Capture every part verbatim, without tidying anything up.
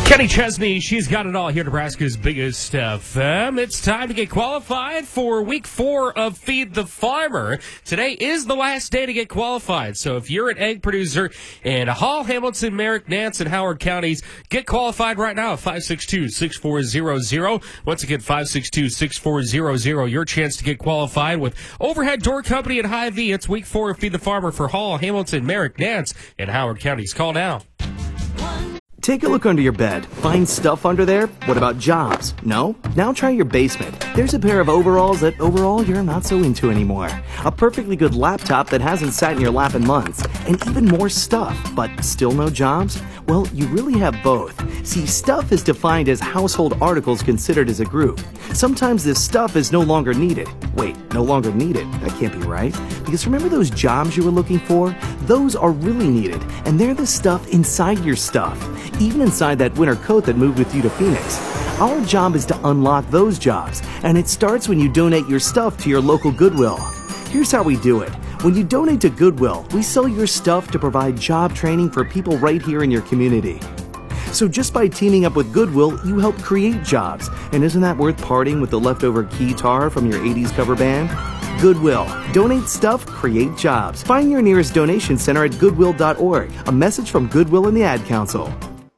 Kenny Chesney, she's got it all here, Nebraska's biggest F M. It's time to get qualified for week four of Feed the Farmer. Today is the last day to get qualified. So if you're an egg producer in Hall, Hamilton, Merrick, Nance, and Howard counties, get qualified right now at five six two, six four zero zero. Once again, five six two, six four zero zero. Your chance to get qualified with Overhead Door Company at Hy-Vee. It's week four of Feed the Farmer for Hall, Hamilton, Merrick, Nance, and Howard counties. Call now. Take a look under your bed. Find stuff under there? What about jobs? No? Now try your basement. There's a pair of overalls that overall you're not so into anymore. A perfectly good laptop that hasn't sat in your lap in months. And even more stuff, but still no jobs? Well, you really have both. See, stuff is defined as household articles considered as a group. Sometimes this stuff is no longer needed. Wait, no longer needed? That can't be right. Because remember those jobs you were looking for? Those are really needed, and they're the stuff inside your stuff. Even inside that winter coat that moved with you to Phoenix. Our job is to unlock those jobs, and it starts when you donate your stuff to your local Goodwill. Here's how we do it. When you donate to Goodwill, we sell your stuff to provide job training for people right here in your community. So just by teaming up with Goodwill, you help create jobs. And isn't that worth parting with the leftover keytar from your eighties cover band? Goodwill. Donate stuff, create jobs. Find your nearest donation center at goodwill dot org. A message from Goodwill and the Ad Council.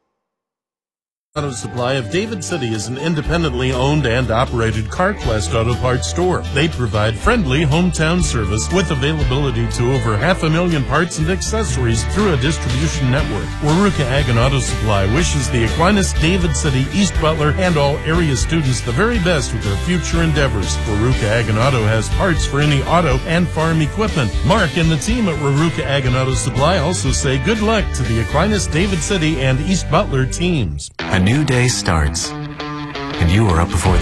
Auto Supply of David City is an independently owned and operated CarQuest auto parts store. They provide friendly hometown service with availability to over half a million parts and accessories through a distribution network. Waruka Ag and Auto Supply wishes the Aquinas, David City, East Butler, and all area students the very best with their future endeavors. Waruka Ag and Auto has parts for any auto and farm equipment. Mark and the team at Waruka Ag and Auto Supply also say good luck to the Aquinas, David City, and East Butler teams. A new day starts, and you are up before the